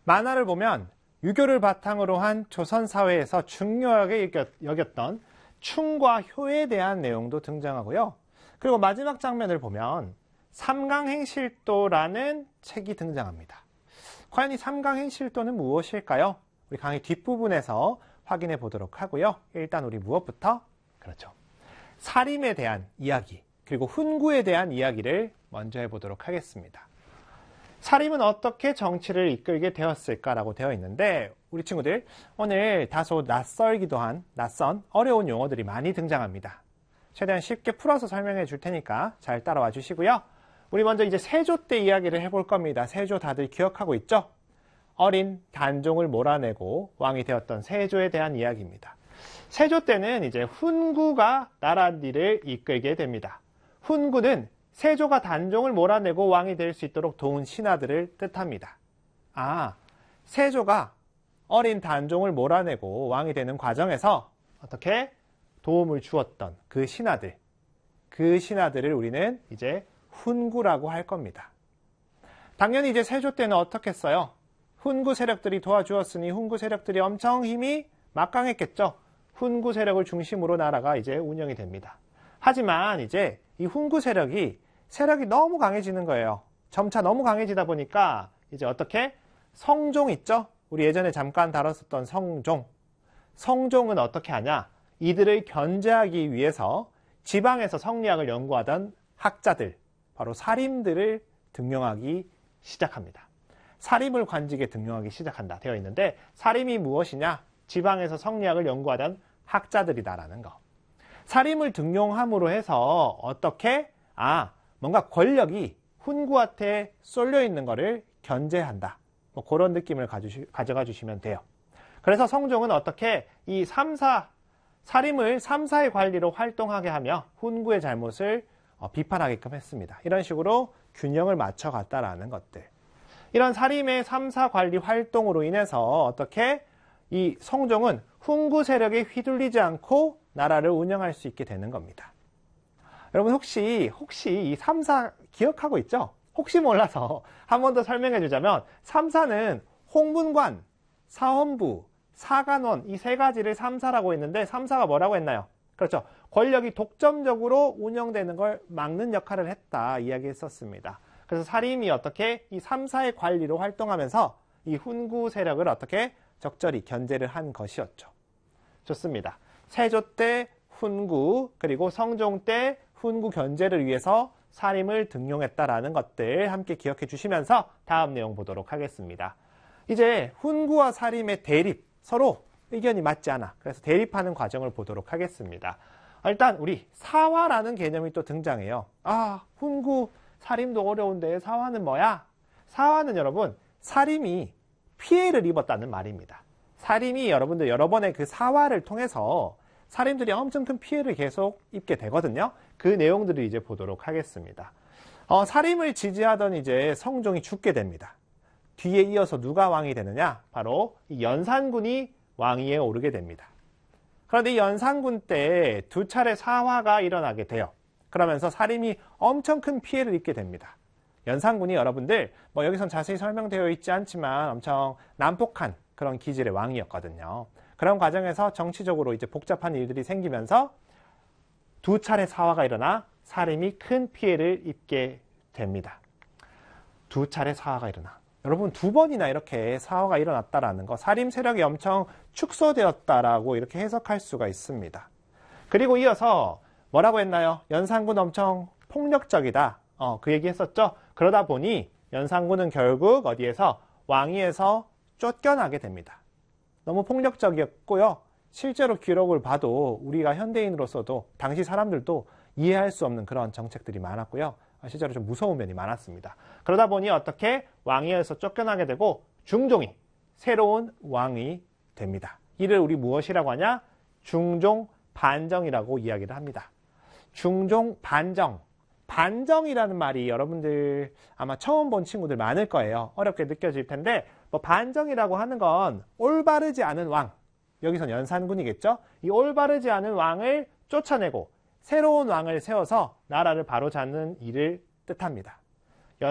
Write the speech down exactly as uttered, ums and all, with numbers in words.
만화를 보면 유교를 바탕으로 한 조선 사회에서 중요하게 여겼던 충과 효에 대한 내용도 등장하고요. 그리고 마지막 장면을 보면 삼강행실도라는 책이 등장합니다. 과연 이 삼강행실도는 무엇일까요? 우리 강의 뒷부분에서 확인해 보도록 하고요. 일단 우리 무엇부터? 그렇죠. 사림에 대한 이야기, 그리고 훈구에 대한 이야기를 먼저 해보도록 하겠습니다. 사림은 어떻게 정치를 이끌게 되었을까라고 되어 있는데 우리 친구들 오늘 다소 낯설기도 한 낯선 어려운 용어들이 많이 등장합니다. 최대한 쉽게 풀어서 설명해 줄 테니까 잘 따라와 주시고요. 우리 먼저 이제 세조 때 이야기를 해볼 겁니다. 세조 다들 기억하고 있죠? 어린 단종을 몰아내고 왕이 되었던 세조에 대한 이야기입니다. 세조 때는 이제 훈구가 나라를 이끌게 됩니다. 훈구는 세조가 단종을 몰아내고 왕이 될 수 있도록 도운 신하들을 뜻합니다. 아, 세조가 어린 단종을 몰아내고 왕이 되는 과정에서 어떻게 도움을 주었던 그 신하들, 그 신하들을 우리는 이제 훈구라고 할 겁니다. 당연히 이제 세조 때는 어떻게 했어요? 훈구 세력들이 도와주었으니 훈구 세력들이 엄청 힘이 막강했겠죠. 훈구 세력을 중심으로 나라가 이제 운영이 됩니다. 하지만 이제 이 훈구 세력이 세력이 너무 강해지는 거예요. 점차 너무 강해지다 보니까 이제 어떻게? 성종 있죠? 우리 예전에 잠깐 다뤘었던 성종. 성종은 어떻게 하냐? 이들을 견제하기 위해서 지방에서 성리학을 연구하던 학자들, 바로 사림들을 등용하기 시작합니다. 사림을 관직에 등용하기 시작한다 되어 있는데 사림이 무엇이냐? 지방에서 성리학을 연구하던 학자들이다라는 거. 사림을 등용함으로 해서 어떻게? 아, 뭔가 권력이 훈구한테 쏠려 있는 거를 견제한다. 뭐 그런 느낌을 가주시, 가져가 주시면 돼요. 그래서 성종은 어떻게 이 삼사, 사림을 삼사의 관리로 활동하게 하며 훈구의 잘못을 어, 비판하게끔 했습니다. 이런 식으로 균형을 맞춰갔다라는 것들. 이런 사림의 삼사 관리 활동으로 인해서 어떻게 이 성종은 훈구 세력에 휘둘리지 않고 나라를 운영할 수 있게 되는 겁니다. 여러분 혹시 혹시 이 삼사 기억하고 있죠? 혹시 몰라서 한 번 더 설명해 주자면 삼사는 홍문관, 사헌부, 사간원 이 세 가지를 삼사라고 했는데 삼사가 뭐라고 했나요? 그렇죠. 권력이 독점적으로 운영되는 걸 막는 역할을 했다 이야기했었습니다. 그래서 사림이 어떻게 이 삼사의 관리로 활동하면서 이 훈구 세력을 어떻게 적절히 견제를 한 것이었죠. 좋습니다. 세조 때 훈구 그리고 성종 때 훈구 견제를 위해서 사림을 등용했다라는 것들 함께 기억해 주시면서 다음 내용 보도록 하겠습니다. 이제 훈구와 사림의 대립, 서로 의견이 맞지 않아. 그래서 대립하는 과정을 보도록 하겠습니다. 일단 우리 사화라는 개념이 또 등장해요. 아, 훈구, 사림도 어려운데 사화는 뭐야? 사화는 여러분, 사림이 피해를 입었다는 말입니다. 사림이 여러분들 여러 번의 그 사화를 통해서 사림들이 엄청 큰 피해를 계속 입게 되거든요. 그 내용들을 이제 보도록 하겠습니다. 어, 사림을 지지하던 이제 성종이 죽게 됩니다. 뒤에 이어서 누가 왕이 되느냐? 바로 이 연산군이 왕위에 오르게 됩니다. 그런데 이 연산군 때 두 차례 사화가 일어나게 돼요. 그러면서 사림이 엄청 큰 피해를 입게 됩니다. 연산군이 여러분들 뭐 여기선 자세히 설명되어 있지 않지만 엄청 난폭한 그런 기질의 왕이었거든요. 그런 과정에서 정치적으로 이제 복잡한 일들이 생기면서 두 차례 사화가 일어나 사림이 큰 피해를 입게 됩니다. 두 차례 사화가 일어나. 여러분 두 번이나 이렇게 사화가 일어났다라는 거, 사림 세력이 엄청 축소되었다라고 이렇게 해석할 수가 있습니다. 그리고 이어서 뭐라고 했나요? 연산군 엄청 폭력적이다. 어, 그 얘기 했었죠? 그러다 보니 연산군은 결국 어디에서? 왕위에서 쫓겨나게 됩니다. 너무 폭력적이었고요. 실제로 기록을 봐도 우리가 현대인으로서도 당시 사람들도 이해할 수 없는 그런 정책들이 많았고요. 실제로 좀 무서운 면이 많았습니다. 그러다 보니 어떻게 왕위에서 쫓겨나게 되고 중종이 새로운 왕이 됩니다. 이를 우리 무엇이라고 하냐? 중종 반정이라고 이야기를 합니다. 중종 반정. 반정이라는 말이 여러분들 아마 처음 본 친구들 많을 거예요. 어렵게 느껴질 텐데 뭐 반정이라고 하는 건 올바르지 않은 왕. 여기선 연산군이겠죠? 이 올바르지 않은 왕을 쫓아내고 새로운 왕을 세워서 나라를 바로잡는 일을 뜻합니다.